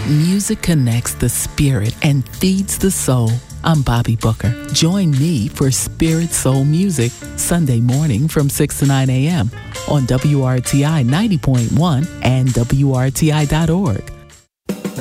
Music connects the spirit and feeds the soul. I'm Bobby Booker. Join me for Spirit Soul Music, Sunday morning from 6 to 9 a.m. on WRTI 90.1 and WRTI.org.